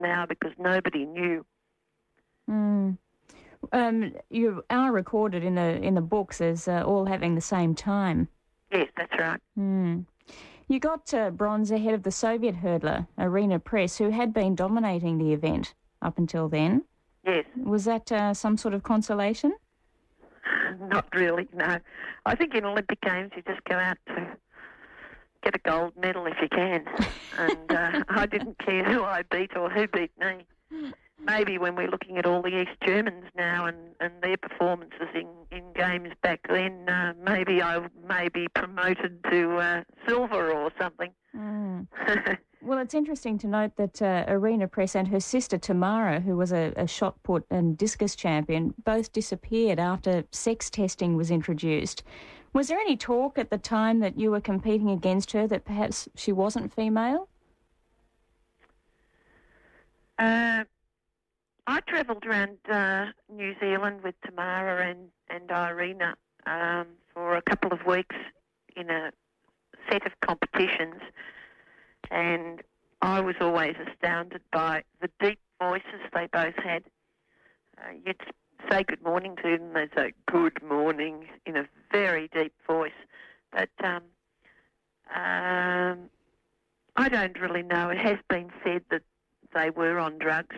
now because nobody knew. Mm. You are recorded in the books as all having the same time. Yes, that's right. Mm. You got bronze ahead of the Soviet hurdler, Irina Press, who had been dominating the event up until then. Yes. Was that some sort of consolation? Not really, no. I think in Olympic Games you just go out to get a gold medal if you can. And I didn't care who I beat or who beat me. Maybe when we're looking at all the East Germans now and their performances in games back then, maybe I may be promoted to silver or something. Mm. Well, it's interesting to note that Irina Press and her sister Tamara, who was a shot put and discus champion, both disappeared after sex testing was introduced. Was there any talk at the time that you were competing against her that perhaps she wasn't female? I travelled around New Zealand with Tamara and Irina for a couple of weeks in a set of competitions, and I was always astounded by the deep voices they both had. You'd say good morning to them, they'd say good morning in a very deep voice. But I don't really know. It has been said that they were on drugs.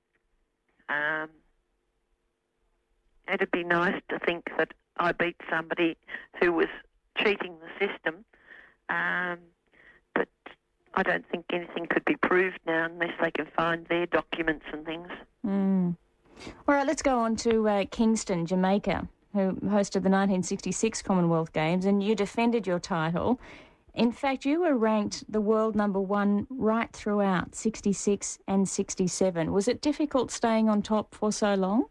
It'd be nice to think that I beat somebody who was cheating the system, but I don't think anything could be proved now unless they can find their documents and things. Mm. All right, let's go on to Kingston, Jamaica, who hosted the 1966 Commonwealth Games, and you defended your title. In fact, you were ranked the world number one right throughout, 66 and 67. Was it difficult staying on top for so long?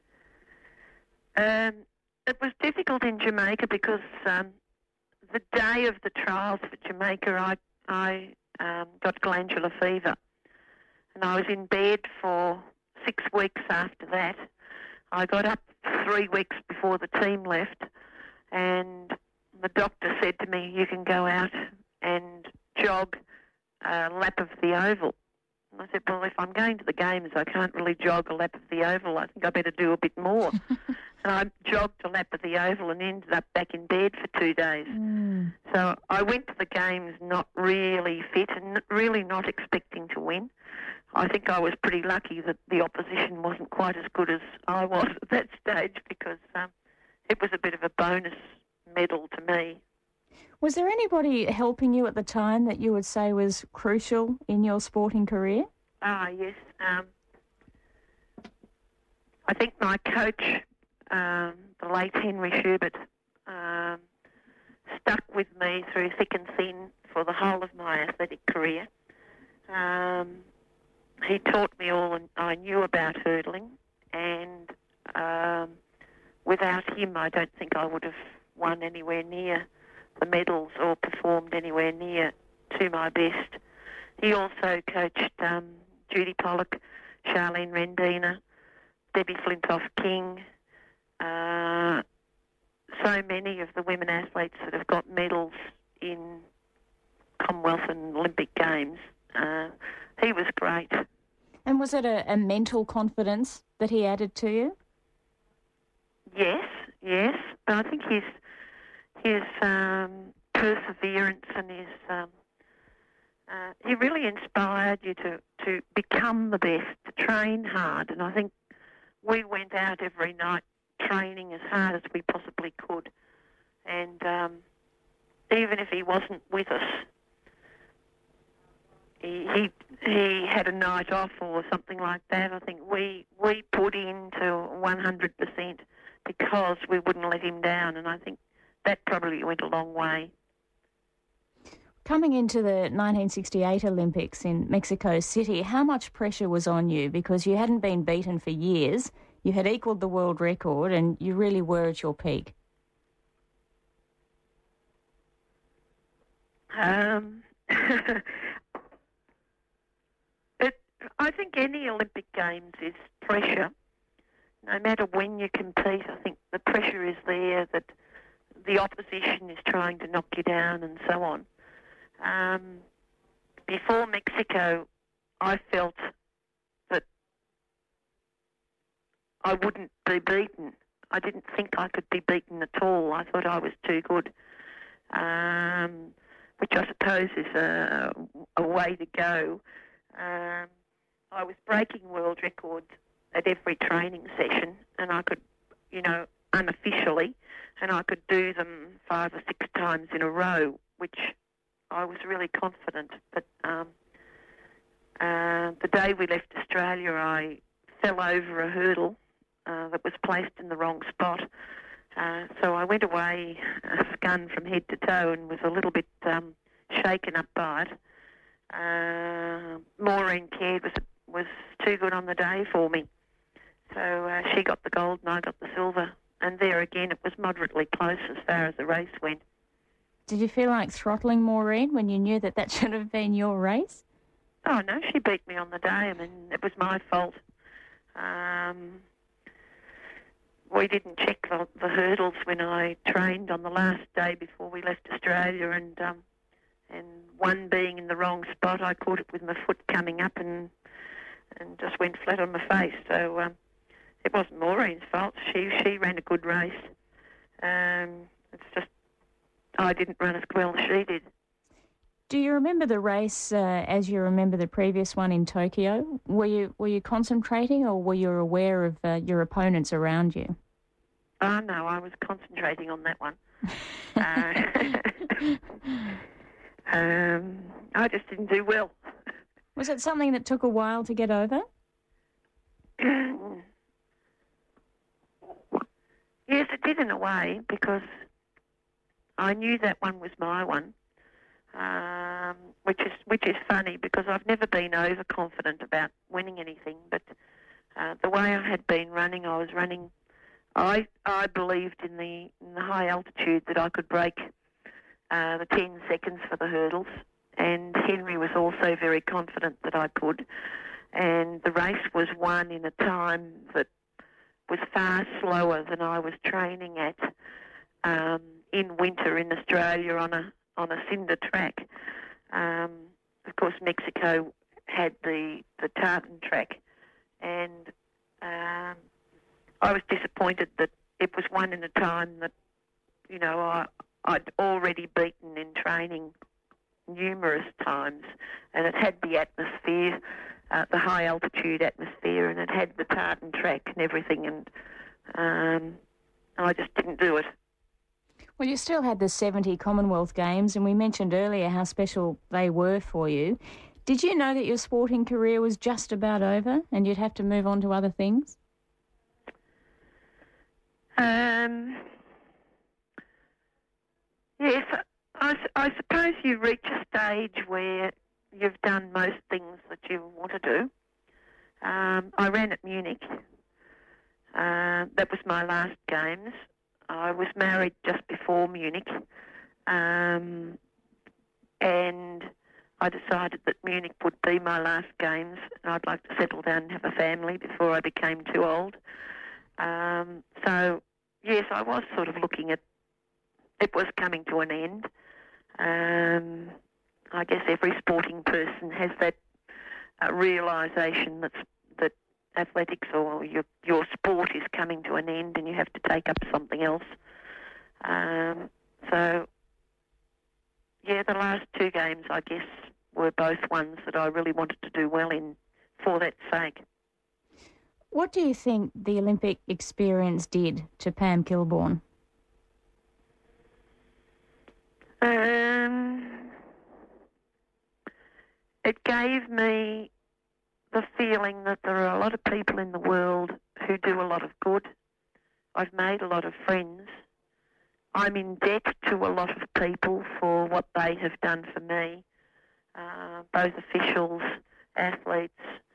It was difficult in Jamaica because the day of the trials for Jamaica, I got glandular fever, and I was in bed for 6 weeks after that. I got up 3 weeks before the team left, and the doctor said to me, you can go out and jog a lap of the oval. And I said, well, if I'm going to the games, I can't really jog a lap of the oval. I think I better do a bit more. And I jogged a lap of the oval and ended up back in bed for 2 days. Mm. So I went to the games not really fit and really not expecting to win. I think I was pretty lucky that the opposition wasn't quite as good as I was at that stage because it was a bit of a bonus medal to me. Was there anybody helping you at the time that you would say was crucial in your sporting career? Yes. I think my coach, the late Henry Schubert, stuck with me through thick and thin for the whole of my athletic career. He taught me all I knew about hurdling, and without him I don't think I would have won anywhere near the medals or performed anywhere near to my best. He also coached Judy Pollock, Charlene Rendina, Debbie Flintoff-King, so many of the women athletes that have got medals in Commonwealth and Olympic Games. He was great. And was it a mental confidence that he added to you? Yes. But I think his perseverance and his he really inspired you to become the best, to train hard. And I think we went out every night training as hard as we possibly could. And even if he wasn't with us, he had a night off or something like that, I think we put into 100% because we wouldn't let him down, and I think that probably went a long way. Coming into the 1968 Olympics in Mexico City, how much pressure was on you? Because you hadn't been beaten for years, you had equalled the world record, and you really were at your peak. I think any Olympic Games is pressure. No matter when you compete, I think the pressure is there that the opposition is trying to knock you down and so on. Before Mexico, I felt I wouldn't be beaten. I didn't think I could be beaten at all. I thought I was too good, which I suppose is a way to go. I was breaking world records at every training session, and I could, unofficially, and I could do them 5 or 6 times in a row, which I was really confident. But the day we left Australia, I fell over a hurdle that was placed in the wrong spot. So I went away scun from head to toe and was a little bit shaken up by it. Maureen Caird was too good on the day for me. So she got the gold and I got the silver. And there again, it was moderately close as far as the race went. Did you feel like throttling Maureen when you knew that should have been your race? Oh, no, she beat me on the day. I mean, it was my fault. We didn't check the hurdles when I trained on the last day before we left Australia, and one being in the wrong spot, I caught it with my foot coming up and just went flat on my face. So it wasn't Maureen's fault. She ran a good race. It's just I didn't run as well as she did. Do you remember the race as you remember the previous one in Tokyo? Were you concentrating, or were you aware of your opponents around you? Oh, no, I was concentrating on that one. I just didn't do well. Was it something that took a while to get over? Yes, it did in a way, because I knew that one was my one. Which is funny, because I've never been overconfident about winning anything. But the way I had been running, I was running. I believed in the high altitude that I could break the 10 seconds for the hurdles, and Henry was also very confident that I could. And the race was won in a time that was far slower than I was training at in winter in Australia on a cinder track. Of course, Mexico had the tartan track, and I was disappointed that it was won in a time that, I'd already beaten in training numerous times, and it had the atmosphere, the high altitude atmosphere, and it had the tartan track and everything, and I just didn't do it. Well, you still had the 70 Commonwealth Games, and we mentioned earlier how special they were for you. Did you know that your sporting career was just about over and you'd have to move on to other things? Yes, I suppose you reach a stage where you've done most things that you want to do. I ran at Munich. That was my last games. I was married just before Munich, and I decided that Munich would be my last games, and I'd like to settle down and have a family before I became too old. So, yes, I was sort of looking at it was coming to an end. I guess every sporting person has that realisation that athletics or your sport is coming to an end and you have to take up something else. So, yeah, the last 2 games, I guess, were both ones that I really wanted to do well in for that sake. What do you think the Olympic experience did to Pam Kilbourne? It gave me the feeling that there are a lot of people in the world who do a lot of good. I've made a lot of friends. I'm in debt to a lot of people for what they have done for me, both officials, athletes,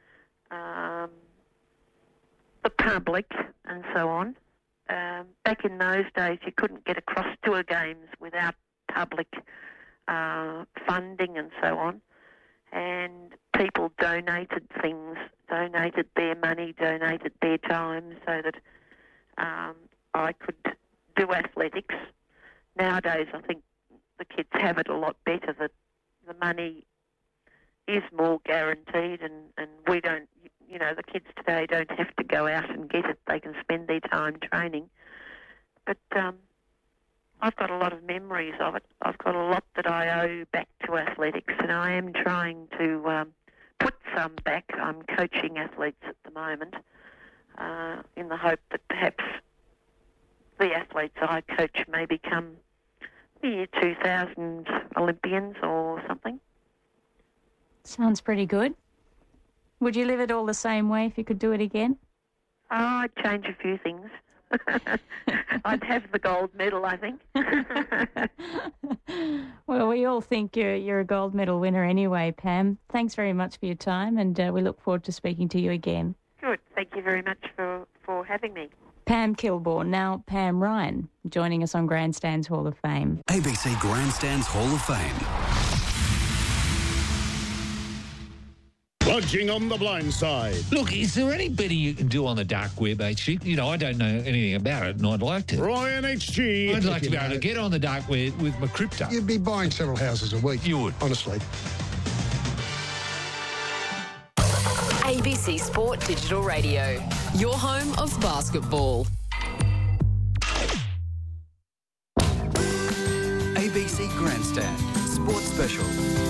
the public, and so on. Back in those days, you couldn't get across to a games without public funding and so on. And people donated things, donated their money, donated their time so that I could do athletics. Nowadays, I think the kids have it a lot better, that the money is more guaranteed and we don't, you know, the kids today don't have to go out and get it. They can spend their time training. But I've got a lot of memories of it. I've got a lot that I owe back to athletics, and I am trying to put some back. I'm coaching athletes at the moment in the hope that perhaps the athletes I coach may become the year 2000 Olympians or something. Sounds pretty good. Would you live it all the same way if you could do it again? Oh, I'd change a few things. I'd have the gold medal, I think. Well, we all think you're a gold medal winner anyway, Pam. Thanks very much for your time, and we look forward to speaking to you again. Good. Thank you very much for having me. Pam Kilborn, now Pam Ryan, joining us on Grandstands Hall of Fame. ABC Grandstands Hall of Fame. Lodging on the blind side. Look, is there any betting you can do on the dark web, HG? You know, I don't know anything about it, and I'd like to. Ryan HG. I'd like to be able to get on the dark web with my crypto. You'd be buying several houses a week. You would. Honestly. ABC Sport Digital Radio, your home of basketball. ABC Grandstand Sports Special.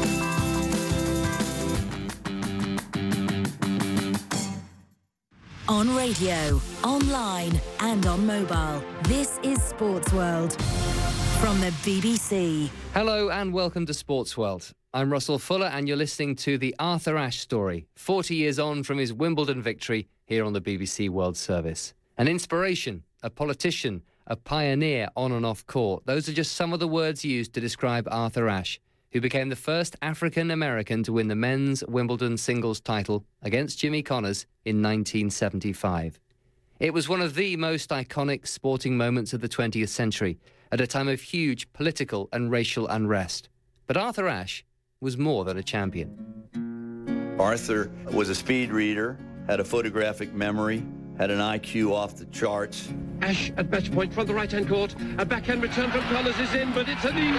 On radio, online and on mobile, this is Sports World from the BBC. Hello and welcome to Sports World. I'm Russell Fuller and you're listening to the Arthur Ashe story, 40 years on from his Wimbledon victory here on the BBC World Service. An inspiration, a politician, a pioneer on and off court. Those are just some of the words used to describe Arthur Ashe, who became the first African-American to win the men's Wimbledon singles title against Jimmy Connors in 1975. It was one of the most iconic sporting moments of the 20th century, at a time of huge political and racial unrest. But Arthur Ashe was more than a champion. Arthur was a speed reader, had a photographic memory, had an IQ off the charts. Ashe at match point from the right-hand court. A backhand return from Connors is in, but it's an easy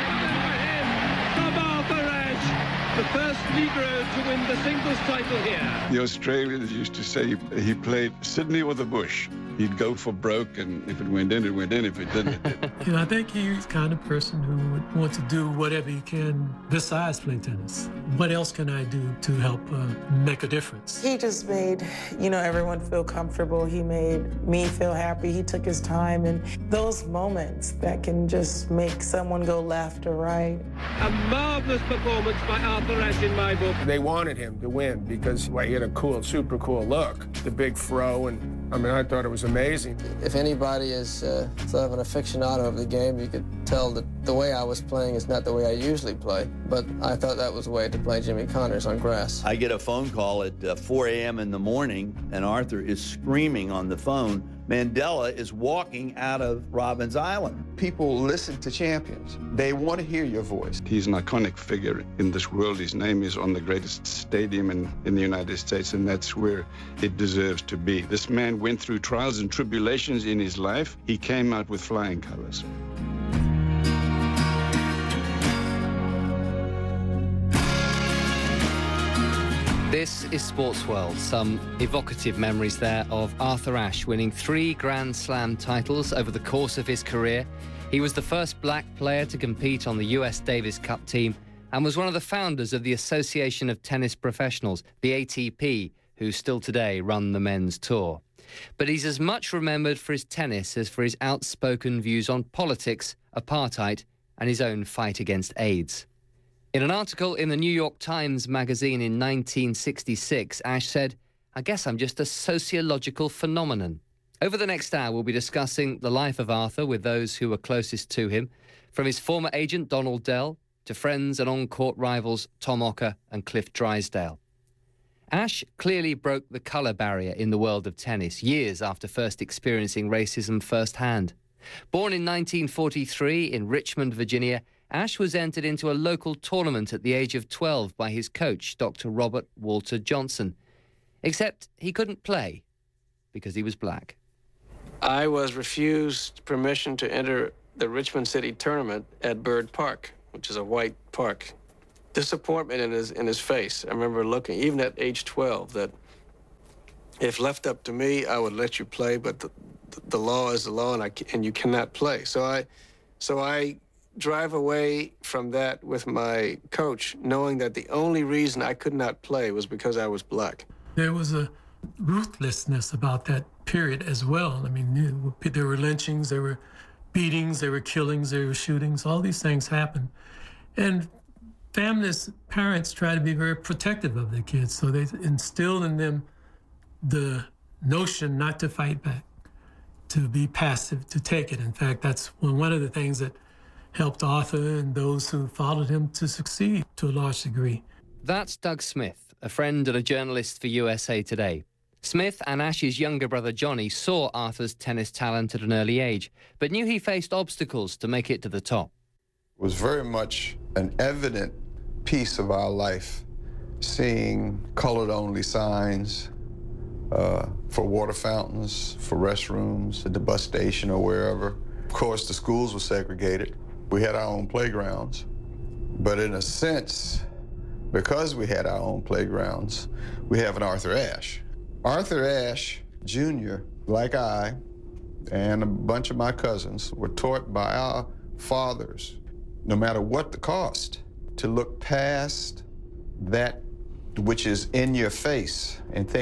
from Arthur Ashe, the first Negro to win the singles title here. The Australians used to say he played Sydney or the bush. He'd go for broke, and if it went in, it went in. If it didn't, it didn't. You know, I think he's the kind of person who would want to do whatever he can besides play tennis. What else can I do to help make a difference? He just made, you know, everyone feel comfortable. He made me feel happy. He took his time, and those moments that can just make someone go left or right. A marvelous performance by Arthur Ashe in my book. They wanted him to win because he had a cool, super cool look, the big fro, and I mean, I thought it was amazing. If anybody is sort of an aficionado of the game, you could tell that the way I was playing is not the way I usually play. But I thought that was the way to play Jimmy Connors on grass. I get a phone call at 4 a.m. in the morning, and Arthur is screaming on the phone. Mandela is walking out of Robbins Island. People listen to champions. They want to hear your voice. He's an iconic figure in this world. His name is on the greatest stadium in the United States, and that's where it deserves to be. This man went through trials and tribulations in his life. He came out with flying colors. This is Sports World. Some evocative memories there of Arthur Ashe winning 3 Grand Slam titles over the course of his career. He was the first black player to compete on the US Davis Cup team and was one of the founders of the Association of Tennis Professionals, the ATP, who still today run the men's tour. But he's as much remembered for his tennis as for his outspoken views on politics, apartheid, and his own fight against AIDS. In an article in the New York Times magazine in 1966, Ashe said, "I guess I'm just a sociological phenomenon." Over the next hour, we'll be discussing the life of Arthur with those who were closest to him, from his former agent Donald Dell to friends and on-court rivals Tom Ocker and Cliff Drysdale. Ashe clearly broke the colour barrier in the world of tennis, years after first experiencing racism firsthand. Born in 1943 in Richmond, Virginia, Ashe was entered into a local tournament at the age of 12 by his coach, Dr. Robert Walter Johnson. Except he couldn't play because he was black. I was refused permission to enter the Richmond City tournament at Byrd Park, which is a white park. Disappointment in his face. I remember looking, even at age 12, that If left up to me, I would let you play, but the law is the law, and you cannot play. So I drive away from that with my coach, knowing that the only reason I could not play was because I was black. There was a ruthlessness about that period as well. I mean, there were lynchings, there were beatings, there were killings, there were shootings. All these things happened. And families, parents try to be very protective of their kids, so they instill in them the notion not to fight back, to be passive, to take it. In fact, that's one of the things that helped Arthur and those who followed him to succeed to a large degree. That's Doug Smith, a friend and a journalist for USA Today. Smith and Ash's younger brother Johnny saw Arthur's tennis talent at an early age, but knew he faced obstacles to make it to the top. It was very much an evident piece of our life, seeing colored-only signs for water fountains, for restrooms, at the bus station or wherever. Of course, the schools were segregated. We had our own playgrounds. But in a sense, because we had our own playgrounds, we have an Arthur Ashe. Arthur Ashe Jr., like I, and a bunch of my cousins, were taught by our fathers, no matter what the cost, to look past that which is in your face and think